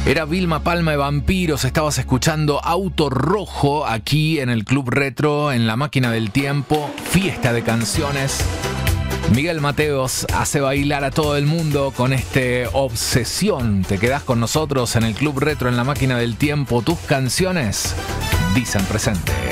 Era Vilma Palma de Vampiros, estabas escuchando Auto Rojo aquí en el Club Retro, en la máquina del tiempo, fiesta de canciones. Miguel Mateos hace bailar a todo el mundo con este Obsesión. Te quedás con nosotros en el Club Retro, en la máquina del tiempo. Tus canciones dicen presente.